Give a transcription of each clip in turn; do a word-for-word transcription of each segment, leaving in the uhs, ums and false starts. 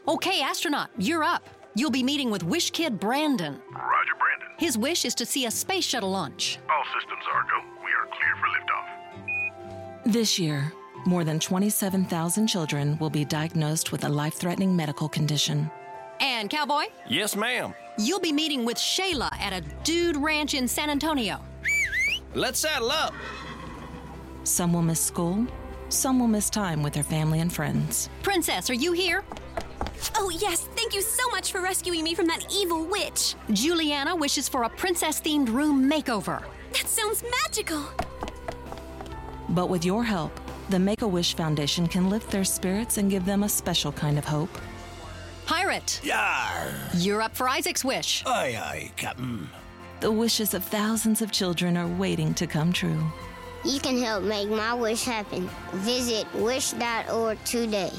Okay, astronaut, you're up. You'll be meeting with Wish Kid Brandon. Roger, Brandon. His wish is to see a space shuttle launch. All systems are go. We are clear for liftoff. This year, more than twenty-seven thousand children will be diagnosed with a life-threatening medical condition. And Cowboy, Yes, ma'am. you'll be meeting with Shayla at a dude ranch in San Antonio. Let's saddle up. Some will miss school, some will miss time with their family and friends. Princess, are you here? Oh, yes, thank you so much for rescuing me from that evil witch. Juliana wishes for a princess-themed room makeover. That sounds magical. But with your help, the Make-A-Wish Foundation can lift their spirits and give them a special kind of hope. Pirate, Yar. you're up for Isaac's wish. Aye, aye, Captain. The wishes of thousands of children are waiting to come true. You can help make my wish happen. Visit wish dot org today.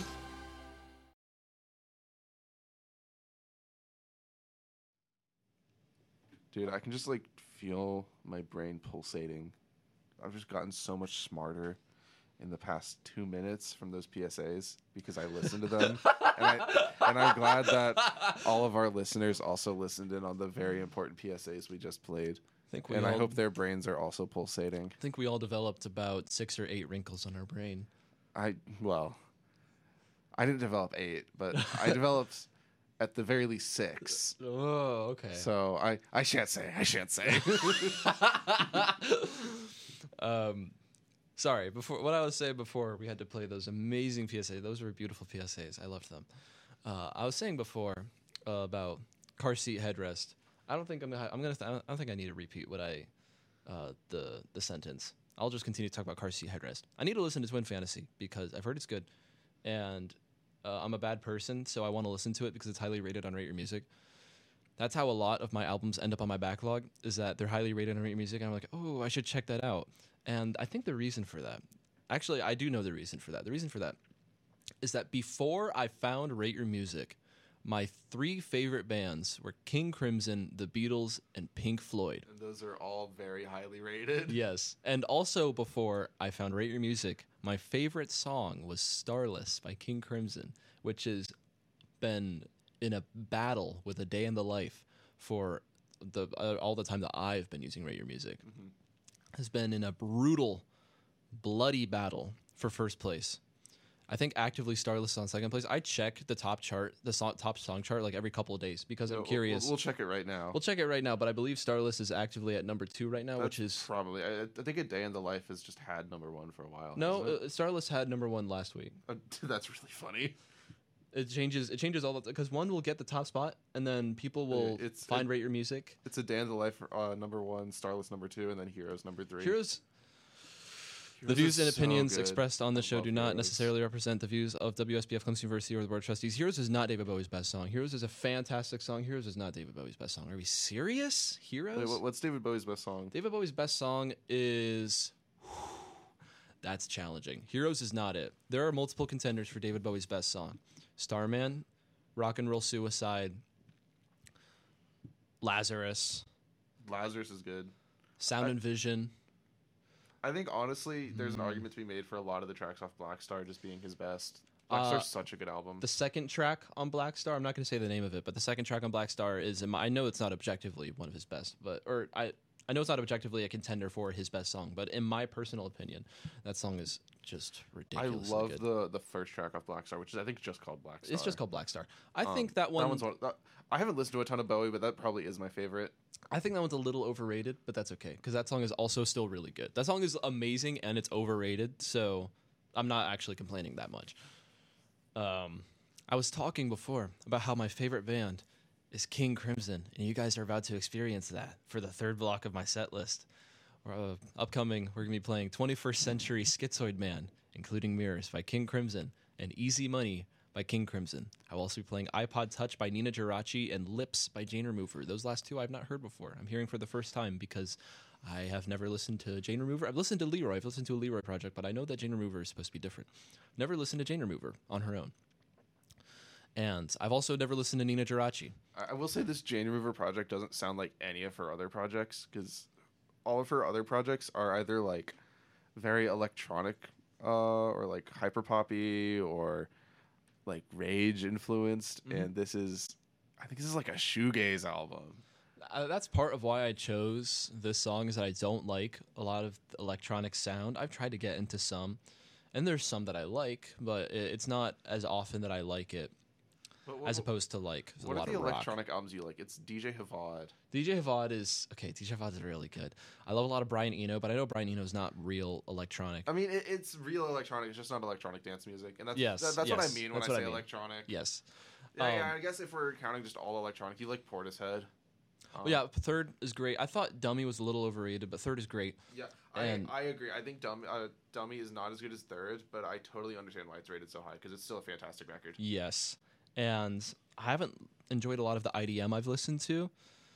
Dude, I can just like feel my brain pulsating. I've just gotten so much smarter in the past two minutes from those P S As because I listened to them, and, I, and I'm glad that all of our listeners also listened in on the very important P S As we just played. I think we and all, I hope their brains are also pulsating. I think we all developed about six or eight wrinkles on our brain. I well, I didn't develop eight, but I developed at the very least six. Oh, okay. So I I shan't say I shan't say. um, sorry. Before what I was saying before, we had to play those amazing P S As. Those were beautiful P S As. I loved them. Uh, I was saying before uh, about car seat headrest. I don't think I'm gonna. I'm gonna. Th- I don't think I need to repeat what I, uh, the the sentence. I'll just continue to talk about car seat headrest. I need to listen to Twin Fantasy because I've heard it's good, and uh, I'm a bad person, so I want to listen to it because it's highly rated on Rate Your Music. That's how a lot of my albums end up on my backlog. Is that they're highly rated on Rate Your Music, and I'm like, oh, I should check that out. And I think the reason for that, actually, I do know the reason for that. The reason for that is that before I found Rate Your Music, my three favorite bands were King Crimson, The Beatles, and Pink Floyd. And those are all very highly rated. Yes. And also before I found Rate Your Music, my favorite song was Starless by King Crimson, which has been in a battle with A Day in the Life for the uh, all the time that I've been using Rate Your Music. Mm-hmm. Has been in a brutal, bloody battle for first place. I think actively Starless is on second place. I check the top chart, the so- top song chart, like every couple of days because No, I'm curious. We'll, we'll check it right now. We'll check it right now, but I believe Starless is actively at number two right now, That's which is probably. I, I think A Day in the Life has just had number one for a while. no. hasn't Uh, Starless had number one last week. it? Uh, that's really funny. It changes. It changes all the because one will get the top spot, and then people will It's- find it- Rate Your Music. It's A Day in the Life uh, number one, Starless number two, and then Heroes number three. Heroes. The Heroes views is and so opinions good. expressed on the I show love do not Heroes. necessarily represent the views of W S B F Clemson University or the Board of Trustees. Heroes is not David Bowie's best song. Heroes is a fantastic song. Heroes is not David Bowie's best song. Are we serious? Heroes? Wait, what- what's David Bowie's best song? David Bowie's best song is. That's challenging. Heroes is not it. There are multiple contenders for David Bowie's best song: Starman, Rock and Roll Suicide, Lazarus, Lazarus is good. Sound I- and Vision. I think honestly, there's Hmm. an argument to be made for a lot of the tracks off Black Star just being his best. Black Uh, Star's such a good album. The second track on Black Star, I'm not going to say the name of it, but the second track on Black Star is, in my- I know it's not objectively one of his best, but or I, I know it's not objectively a contender for his best song, but in my personal opinion, that song is just I ridiculous. love the the first track off Black Star, which is I think just called Black Star. It's just called Black Star. I Um, think that one. That one's one. That, I haven't listened to a ton of Bowie, but that probably is my favorite. I think that one's a little overrated, but that's okay because that song is also still really good. That song is amazing and it's overrated, so I'm not actually complaining that much. Um, I was talking before about how my favorite band is King Crimson, and you guys are about to experience that for the third block of my set list. Or, uh, upcoming, we're gonna be playing twenty-first Century Schizoid Man, including Mirrors by King Crimson, and Easy Money by King Crimson. I will also be playing iPod Touch by Nina Geraci and Lips by Jane Remover. Those last two I've not heard before. I'm hearing for the first time because I have never listened to Jane Remover. I've listened to Leroy. I've listened to a Leroy project, but I know that Jane Remover is supposed to be different. Never listened to Jane Remover on her own. And I've also never listened to Nina Geraci. I, I will say this Jane Remover project doesn't sound like any of her other projects because all of her other projects are either like very electronic uh, or like hyper poppy or like rage influenced, Mhm. and this is, I think this is like a shoegaze album. Uh, that's part of why I chose this song, is that I don't like a lot of electronic sound. I've tried to get into some, and there's some that I like, but i- it's not as often that I like it, But what, as opposed to like a what are lot the of rock. electronic albums you like? It's D J Havad. D J Havad is okay. D J Havad is really good. I love a lot of Brian Eno, but I know Brian Eno is not real electronic. I mean, it, it's real electronic. It's just not electronic dance music, and that's Yes, that- that's what I yes, mean when I that's what say I mean. electronic. Yes. Yeah, yeah, Um, I guess if we're counting just all electronic, you like Portishead. Um, Well, yeah, third is great. I thought Dummy was a little overrated, but third is great. Yeah, I, And- I agree. I think Dummy, uh, Dummy is not as good as Third, but I totally understand why it's rated so high because it's still a fantastic record. Yes, and I haven't enjoyed a lot of the I D M I've listened to.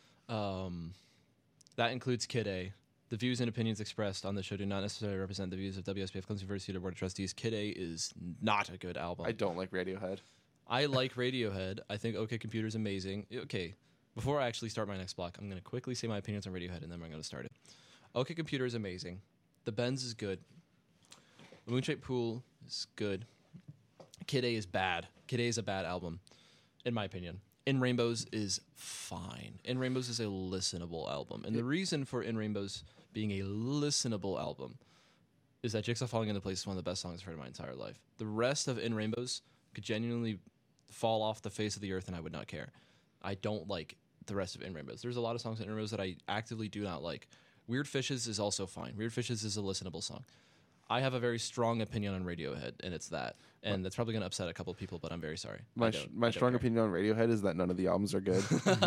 Um, that includes Kid A. The views and opinions expressed on the show do not necessarily represent the views of W S B F Clemson University Board of Trustees. Kid A is not a good album. I don't like Radiohead. I like Radiohead. I think OK Computer is amazing. Okay, before I actually start my next block, I'm going to quickly say my opinions on Radiohead, and then I'm going to start it. OK Computer is amazing. The Benz is good. The Moonshaped Pool is good. Kid A is bad. Kid A is a bad album, in my opinion. In Rainbows is fine. In Rainbows is a listenable album. And the reason for In Rainbows being a listenable album is that Jigsaw Falling into Place is one of the best songs I've heard in my entire life. The rest of In Rainbows could genuinely fall off the face of the earth and I would not care. I don't like the rest of In Rainbows. There's a lot of songs in In Rainbows that I actively do not like. Weird Fishes is also fine. Weird Fishes is a listenable song. I have a very strong opinion on Radiohead, and it's that. And that's probably going to upset a couple people, but I'm very sorry. My I sh- don't- my I don't strong care. opinion on Radiohead is that none of the albums are good.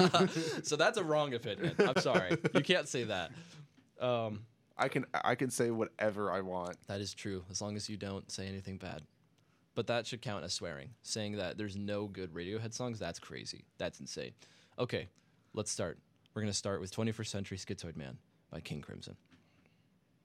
So that's a wrong opinion. I'm sorry. You can't say that. Um, I can I can say whatever I want. that is true, as long as you don't say anything bad. But that should count as swearing. Saying that there's no good Radiohead songs, that's crazy. That's insane. Okay, let's start. We're going to start with twenty-first Century Schizoid Man by King Crimson.